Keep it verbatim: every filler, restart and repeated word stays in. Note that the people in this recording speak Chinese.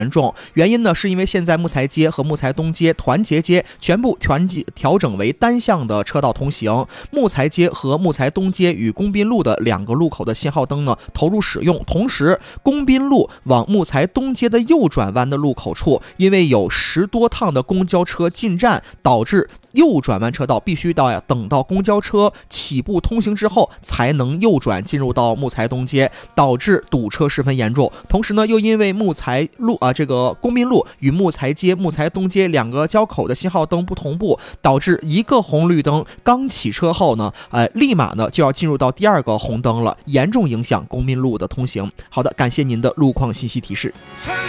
严重，原因呢是因为现在木材街和木材东街、团结街全部调调整为单向的车道通行，木材街和木材东街与公滨路的两个路口的信号灯呢投入使用，同时公滨路往木材东街的右转弯的路口处，因为有十多趟的公交车进站，导致右转弯车道必须到呀等到公交车起步通行之后才能右转进入到木材东街，导致堵车十分严重。同时呢，又因为木材路啊这个公滨路与木材街、木材东街两个交口的信号灯不同步，导致一个红绿灯刚起车后呢，呃，立马呢就要进入到第二个红灯了，严重影响公滨路的通行。好的，感谢您的路况信息提示。